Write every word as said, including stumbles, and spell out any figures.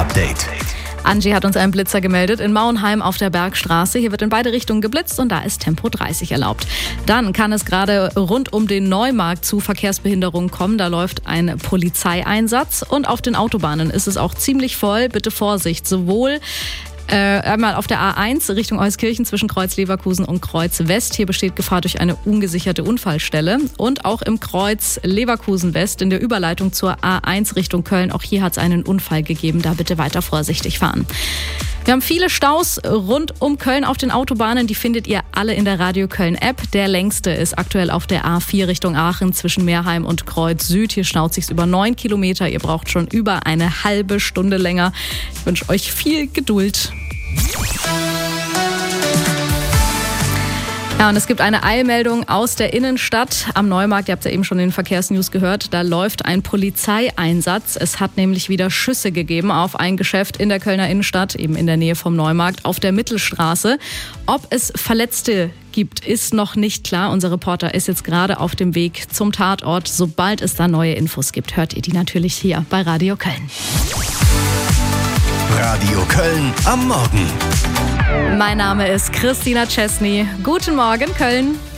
Update. Angie hat uns einen Blitzer gemeldet in Mauenheim auf der Bergstraße. Hier wird in beide Richtungen geblitzt und da ist Tempo dreißig erlaubt. Dann kann es gerade rund um den Neumarkt zu Verkehrsbehinderungen kommen. Da läuft ein Polizeieinsatz und auf den Autobahnen ist es auch ziemlich voll. Bitte Vorsicht, sowohl Äh, einmal auf der A eins Richtung Euskirchen zwischen Kreuz Leverkusen und Kreuz West. Hier besteht Gefahr durch eine ungesicherte Unfallstelle. Und auch im Kreuz Leverkusen West in der Überleitung zur A eins Richtung Köln. Auch hier hat es einen Unfall gegeben. Da bitte weiter vorsichtig fahren. Wir haben viele Staus rund um Köln auf den Autobahnen. Die findet ihr alle in der Radio Köln App. Der längste ist aktuell auf der A vier Richtung Aachen zwischen Meerheim und Kreuz Süd. Hier staut sich's über neun Kilometer. Ihr braucht schon über eine halbe Stunde länger. Ich wünsche euch viel Geduld. Ja, und es gibt eine Eilmeldung aus der Innenstadt am Neumarkt. Ihr habt ja eben schon in den Verkehrsnews gehört. Da läuft ein Polizeieinsatz. Es hat nämlich wieder Schüsse gegeben auf ein Geschäft in der Kölner Innenstadt, eben in der Nähe vom Neumarkt, auf der Mittelstraße. Ob es Verletzte gibt, ist noch nicht klar. Unser Reporter ist jetzt gerade auf dem Weg zum Tatort. Sobald es da neue Infos gibt, hört ihr die natürlich hier bei Radio Köln. Radio Köln am Morgen. Mein Name ist Christina Chesney. Guten Morgen, Köln.